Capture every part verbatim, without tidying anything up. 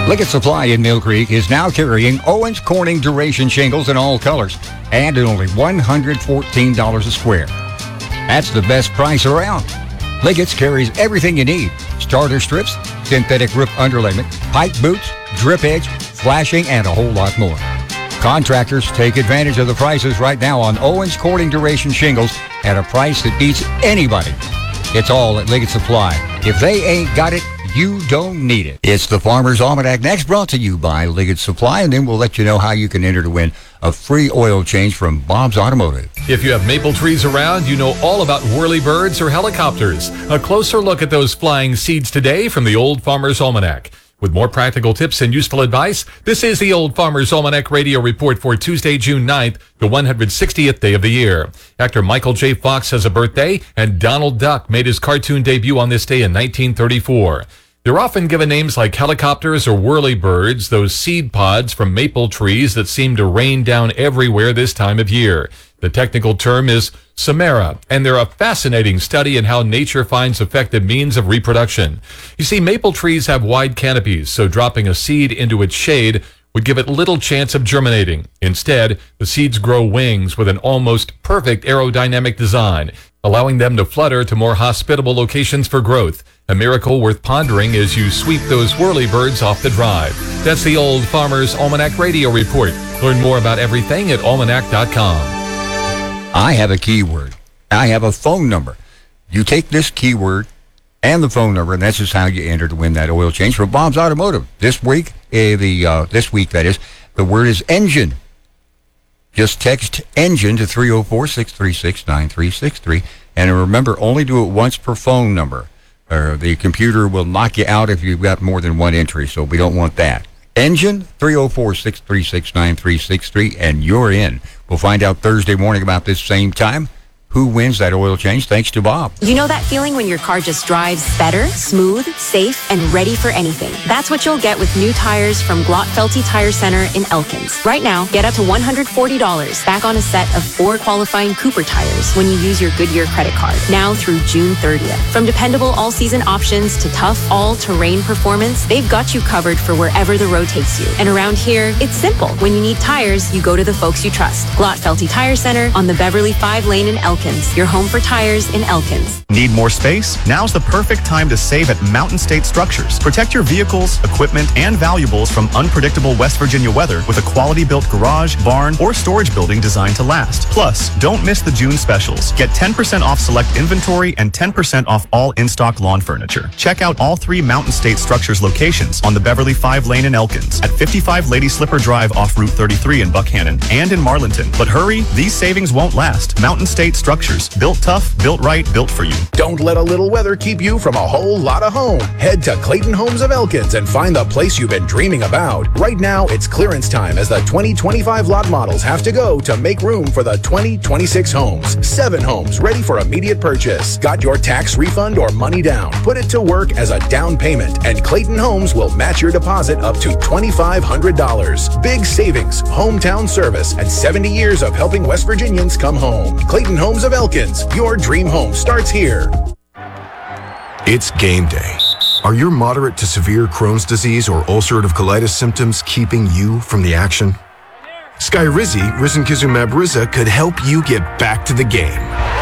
Liggett Supply in Mill Creek is now carrying Owens Corning Duration shingles in all colors and at only one hundred fourteen dollars a square. That's the best price around. Liggett's carries everything you need. Starter strips, synthetic roof underlayment, pipe boots, drip edge, flashing, and a whole lot more. Contractors take advantage of the prices right now on Owens Corning Duration shingles at a price that beats anybody. It's all at Liggett Supply. If they ain't got it, you don't need it. It's the Farmer's Almanac next, brought to you by Liggett Supply, and then we'll let you know how you can enter to win a free oil change from Bob's Automotive. If you have maple trees around, you know all about whirlybirds or helicopters. A closer look at those flying seeds today from the Old Farmer's Almanac. With more practical tips and useful advice, this is the Old Farmer's Almanac Radio Report for Tuesday, June ninth, the one hundred sixtieth day of the year. Actor Michael J. Fox has a birthday, and Donald Duck made his cartoon debut on this day in nineteen thirty-four. They're often given names like helicopters or whirlybirds, those seed pods from maple trees that seem to rain down everywhere this time of year. The technical term is samara, and they're a fascinating study in how nature finds effective means of reproduction. You see, maple trees have wide canopies, so dropping a seed into its shade would give it little chance of germinating. Instead, the seeds grow wings with an almost perfect aerodynamic design, allowing them to flutter to more hospitable locations for growth. A miracle worth pondering as you sweep those whirlybirds off the drive. That's the Old Farmer's Almanac Radio Report. Learn more about everything at almanac dot com. I have a keyword. I have a phone number. You take this keyword and the phone number, and that's just how you enter to win that oil change from Bob's Automotive. This week, uh, the uh, this week that is, the word is engine. Just text engine to three oh four, six three six, nine three six three, and remember, only do it once per phone number, or the computer will knock you out if you've got more than one entry, so we don't want that. Engine, three oh four, six three six, nine three six three, and you're in. We'll find out Thursday morning about this same time who wins that oil change, thanks to Bob. You know that feeling when your car just drives better, smooth, safe, and ready for anything? That's what you'll get with new tires from Glotfelty Tire Center in Elkins. Right now, get up to one hundred forty dollars back on a set of four qualifying Cooper tires when you use your Goodyear credit card, now through June thirtieth. From dependable all-season options to tough all-terrain performance, they've got you covered for wherever the road takes you. And around here, it's simple. When you need tires, you go to the folks you trust. Glotfelty Tire Center on the Beverly five lane in Elkins. Your home for tires in Elkins. Need more space? Now's the perfect time to save at Mountain State Structures. Protect your vehicles, equipment, and valuables from unpredictable West Virginia weather with a quality-built garage, barn, or storage building designed to last. Plus, don't miss the June specials. Get ten percent off select inventory and ten percent off all in-stock lawn furniture. Check out all three Mountain State Structures locations on the Beverly five lane in Elkins, at fifty-five Lady Slipper Drive off Route thirty-three in Buckhannon, and in Marlinton. But hurry, these savings won't last. Mountain State Structures. Built tough, built right, built for you. Don't let a little weather keep you from a whole lot of home. Head to Clayton Homes of Elkins and find the place you've been dreaming about. Right now, it's clearance time as the twenty twenty-five lot models have to go to make room for the twenty twenty-six homes. Seven homes ready for immediate purchase. Got your tax refund or money down? Put it to work as a down payment, and Clayton Homes will match your deposit up to twenty-five hundred dollars. Big savings, hometown service, and seventy years of helping West Virginians come home. Clayton Homes of Elkins. Your dream home starts here. It's game day. Are your moderate to severe Crohn's disease or ulcerative colitis symptoms keeping you from the action? Skyrizi, risankizumab Riza, could help you get back to the game.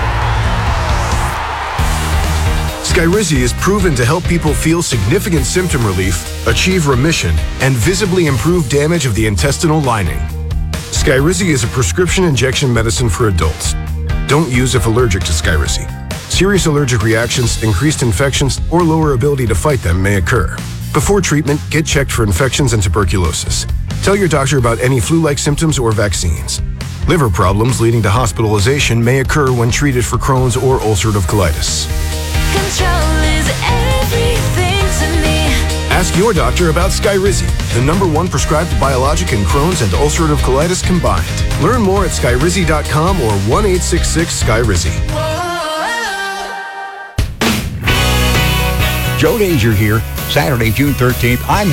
Skyrizi is proven to help people feel significant symptom relief, achieve remission, and visibly improve damage of the intestinal lining. Skyrizi is a prescription injection medicine for adults. Don't use if allergic to Skyrizi. Serious allergic reactions, increased infections, or lower ability to fight them may occur. Before treatment, get checked for infections and tuberculosis. Tell your doctor about any flu-like symptoms or vaccines. Liver problems leading to hospitalization may occur when treated for Crohn's or ulcerative colitis. Control is everything to me. Ask your doctor about Skyrizi, the number one prescribed biologic in Crohn's and ulcerative colitis combined. Learn more at skyrizi dot com or one eight six six Skyrizi. Joe Danger here, Saturday, June thirteenth. I'm